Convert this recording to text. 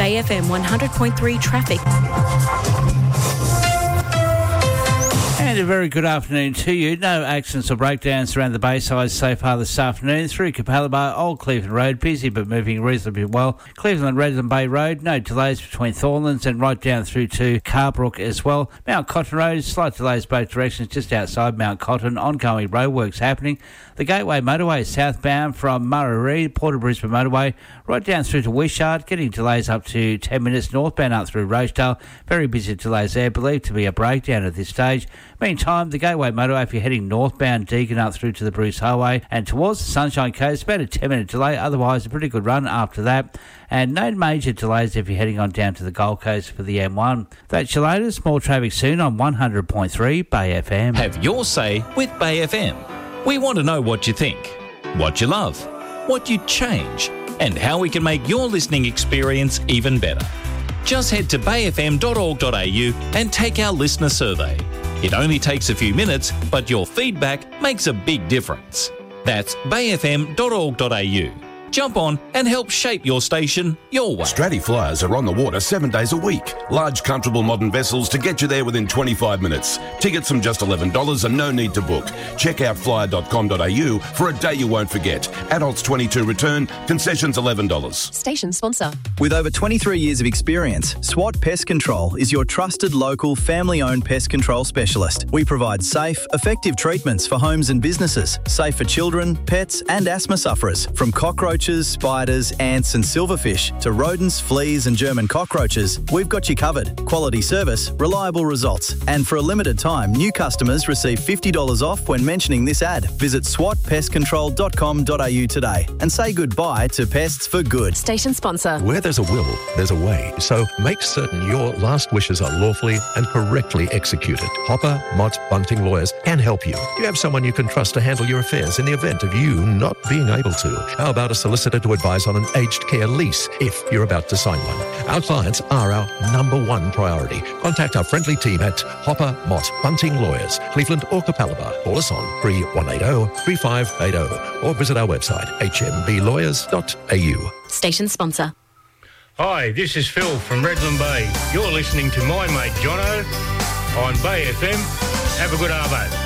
Bay FM 100.3 traffic. And a very good afternoon to you. No accidents or breakdowns around the Bayside so far this afternoon. Through Capalaba, Old Cleveland Road, busy but moving reasonably well. Cleveland Redland Bay Road, no delays between Thornlands and right down through to Carbrook as well. Mount Cotton Road, slight delays both directions just outside Mount Cotton. Ongoing roadworks happening. The Gateway Motorway southbound from Murray, Port of Brisbane Motorway, right down through to Wishart, getting delays up to 10 minutes northbound up through Rochdale. Very busy delays there, believed to be a breakdown at this stage. Meantime, the Gateway Motorway, if you're heading northbound, Deakin up through to the Bruce Highway and towards the Sunshine Coast, about a 10-minute delay. Otherwise, a pretty good run after that. And no major delays if you're heading on down to the Gold Coast for the M1. That's your latest. More traffic soon on 100.3 Bay FM. Have your say with Bay FM. We want to know what you think, what you love, what you'd change, and how we can make your listening experience even better. Just head to bayfm.org.au and take our listener survey. It only takes a few minutes, but your feedback makes a big difference. That's bayfm.org.au. Jump on and help shape your station your way. Stratty Flyers are on the water 7 days a week. Large, comfortable modern vessels to get you there within 25 minutes. Tickets from just $11 and no need to book. Check out flyer.com.au for a day you won't forget. Adults 22 return, concessions $11. Station sponsor. With over 23 years of experience, SWAT Pest Control is your trusted local family-owned pest control specialist. We provide safe, effective treatments for homes and businesses, safe for children, pets and asthma sufferers, from cockroaches, spiders, ants and silverfish to rodents, fleas and German cockroaches. We've got you covered. Quality service, reliable results. And for a limited time, new customers receive $50 off when mentioning this ad. Visit swatpestcontrol.com.au today and say goodbye to pests for good. Station sponsor. Where there's a will, there's a way. So make certain your last wishes are lawfully and correctly executed. Hopper, Mott, Bunting Lawyers can help you. Do you have someone you can trust to handle your affairs in the event of you not being able to? How about a solicitor to advise on an aged care lease if you're about to sign one? Our clients are our number one priority. Contact our friendly team at Hopper, Mott, Bunting Lawyers, Cleveland or Capalaba. Call us on 3180-3580 or visit our website hmblawyers.au. Station sponsor. Hi, this is Phil from Redland Bay. You're listening to my mate Jono on Bay FM. Have a good arvo.